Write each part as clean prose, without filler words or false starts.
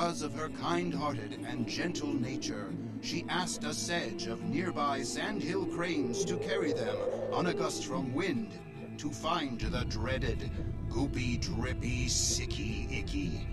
Because of her kind-hearted and gentle nature, she asked a sedge of nearby sandhill cranes to carry them on a gust from wind to find the dreaded goopy, drippy, sicky, icky.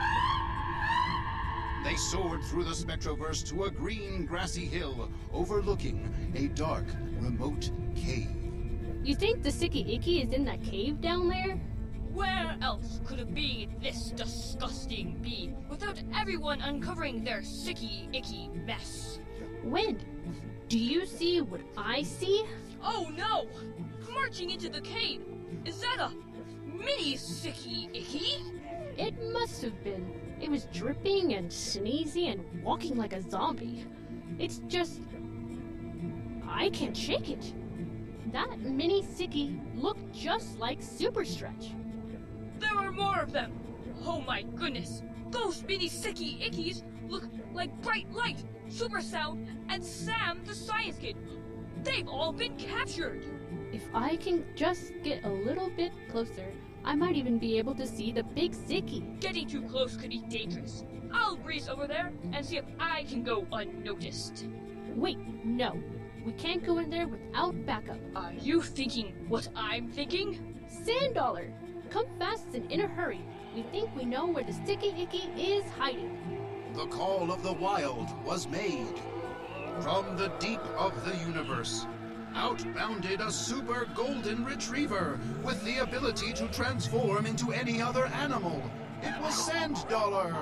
They soared through the Spectroverse to a green, grassy hill overlooking a dark, remote cave. You think the sicky icky is in that cave down there? Where else could a bee this disgusting be without everyone uncovering their sicky icky mess? Wind, do you see what I see? Oh no! Marching into the cave! Is that a mini sicky icky? It must have been. It was dripping and sneezy and walking like a zombie. It's just... I can't shake it. That mini sicky looked just like Super Stretch. There are more of them! Oh my goodness! Those mini sicky ickies look like Bright Light, Super Sound, and Sam the Science Kid. They've all been captured! If I can just get a little bit closer, I might even be able to see the big sicky. Getting too close could be dangerous. I'll breeze over there and see if I can go unnoticed. Wait, no. We can't go in there without backup. Are you thinking what I'm thinking? Sand Dollar, come fast and in a hurry. We think we know where the sticky icky is hiding. The call of the wild was made. From the deep of the universe, out bounded a super golden retriever with the ability to transform into any other animal. It was Sand Dollar.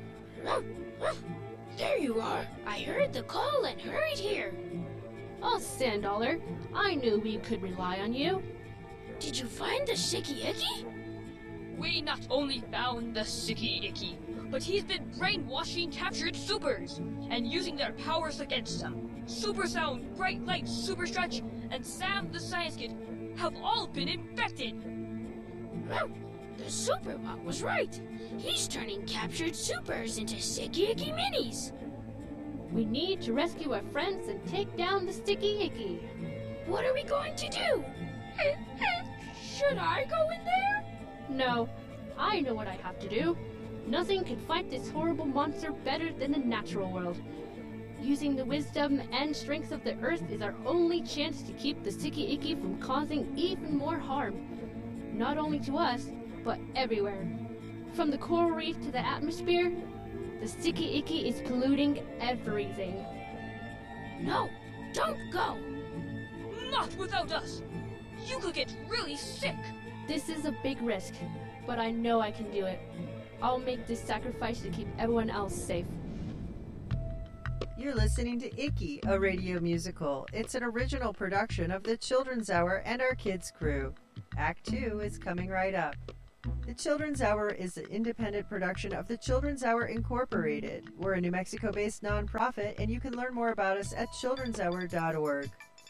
There you are. I heard the call and hurried here. Oh, Sand Dollar, I knew we could rely on you. Did you find the sicky icky? We not only found the sicky icky, but he's been brainwashing captured supers and using their powers against them. Super Sound, Bright Light, Super Stretch, and Sam the Science Kid have all been infected. The Superbot was right. He's turning captured supers into sicky icky minis. We need to rescue our friends and take down the sticky icky. What are we going to do? Should I go in there? No, I know what I have to do. Nothing can fight this horrible monster better than the natural world. Using the wisdom and strength of the earth is our only chance to keep the sticky icky from causing even more harm. Not only to us, but everywhere. From the coral reef to the atmosphere, the sticky icky is polluting everything. No, don't go. Not without us. You could get really sick. This is a big risk, but I know I can do it. I'll make this sacrifice to keep everyone else safe. You're listening to Icky, a radio musical. It's an original production of the Children's Hour and our kids' crew. Act 2 is coming right up. The Children's Hour is an independent production of the Children's Hour Incorporated. We're a New Mexico-based nonprofit, and you can learn more about us at childrenshour.org.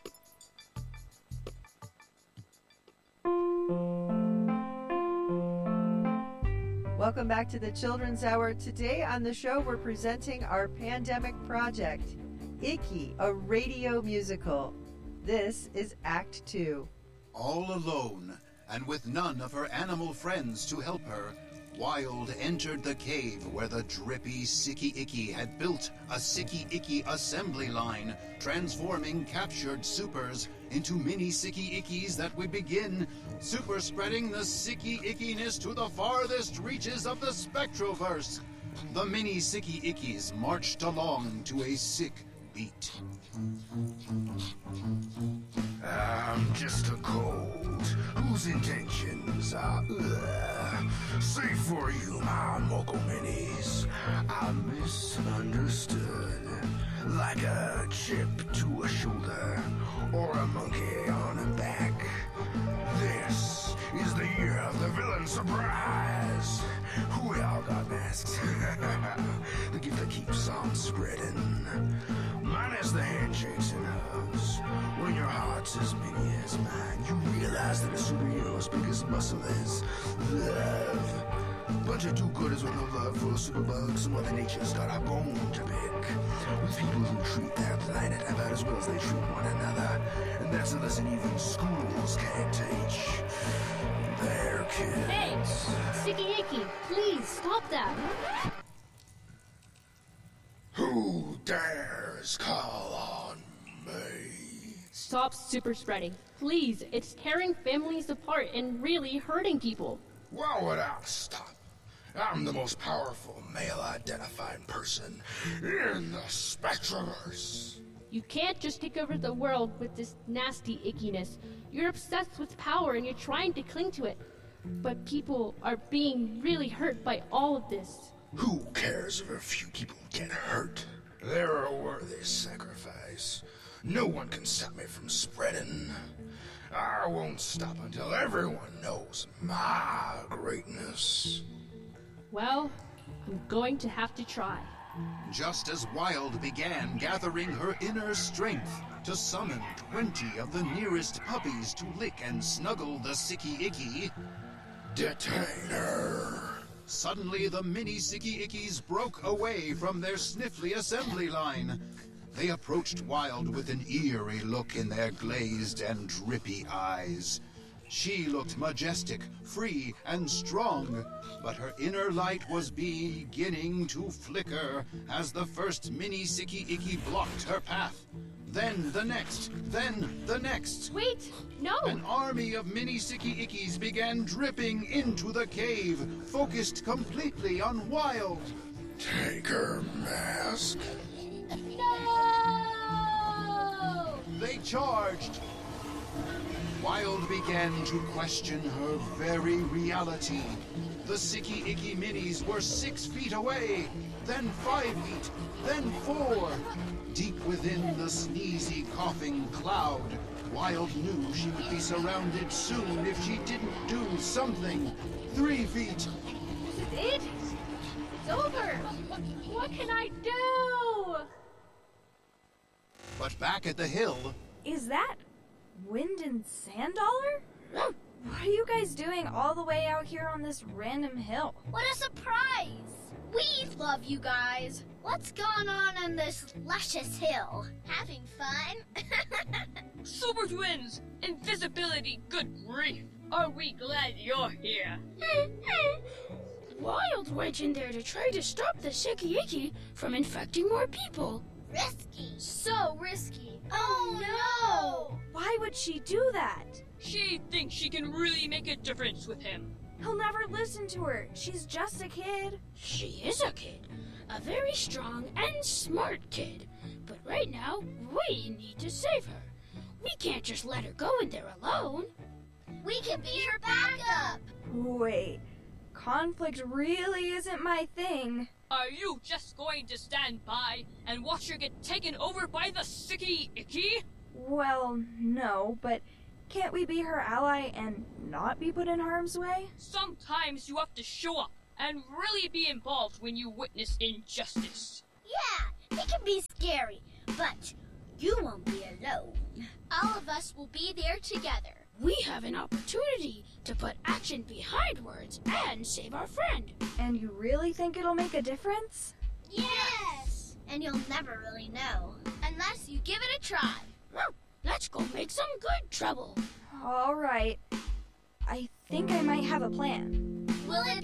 Welcome back to the Children's Hour. Today on the show, we're presenting our pandemic project, Icky, a radio musical. This is Act 2. All alone, and with none of her animal friends to help her, Wild entered the cave where the drippy Sicky Icky had built a Sicky Icky assembly line, transforming captured supers into mini Sicky Ickies that would begin super spreading the Sicky Ickiness to the farthest reaches of the Spectroverse. The mini Sicky Ickies marched along to a sick beat. I'm just a cold whose intentions are safe for you, my Moco Minis. I'm misunderstood, like a chip to a shoulder or a monkey on a back. This is the year of the villain surprise. We all got masks. The gift that keeps on spreading. Mine is the handshakes and hugs. When your heart's as many as mine, you realize that a superhero's biggest muscle is love. Bunch of do-gooders with no love for superbugs, and Mother Nature's got a bone to pick with people who treat their planet about as well as they treat one another. And that's a lesson even schools can't teach their kids. Hey, Sticky Icky, please stop that. dares call on me? Stop super spreading. Please, it's tearing families apart and really hurting people. Why would I stop? I'm the most powerful male-identified person in the Spectroverse. You can't just take over the world with this nasty ickiness. You're obsessed with power and you're trying to cling to it. But people are being really hurt by all of this. Who cares if a few people get hurt? They're a worthy sacrifice. No one can stop me from spreading. I won't stop until everyone knows my greatness. Well, I'm going to have to try. Just as Wild began gathering her inner strength to summon 20 of the nearest puppies to lick and snuggle the Sicky Icky, Detain her. suddenly the mini Sicky Ickies broke away from their sniffly assembly line. They approached Wild with an eerie look in their glazed and drippy eyes. She looked majestic, free, and strong, but her inner light was beginning to flicker as the first mini Sicky Icky blocked her path. Then the next, then the next. Wait, no! An army of mini Sicky Ickies began dripping into the cave, focused completely on Wild. Take her mask. No! They charged. Wild began to question her very reality. The Sicky Icky minis were 6 feet away, then 5 feet, then 4. Deep within the sneezy, coughing cloud, Wild knew she would be surrounded soon if she didn't do something. 3 feet. This is it? It's over! What can I do? But back at the hill, Is that Wind and Sanddollar? What are you guys doing all the way out here on this random hill? What a surprise! We love you guys. What's going on this luscious hill? Having fun? Super twins! Invisibility, good grief! Are we glad you're here? Wild went in there to try to stop the Sicky Icky from infecting more people. Risky. So risky. Oh no! Why would she do that? She thinks she can really make a difference with him. He'll never listen to her. She's just a kid. She is a kid. A very strong and smart kid. But right now, we need to save her. We can't just let her go in there alone. We can be her backup. Wait, conflict really isn't my thing. Are you just going to stand by and watch her get taken over by the Sicky Icky? Well, no, but can't we be her ally and not be put in harm's way? Sometimes you have to show up and really be involved when you witness injustice. Yeah, it can be scary, but you won't be alone. All of us will be there together. We have an opportunity to put action behind words and save our friend. And you really think it'll make a difference? Yes! And you'll never really know, unless you give it a try. Let's go make some good trouble. All right. I think I might have a plan. Will it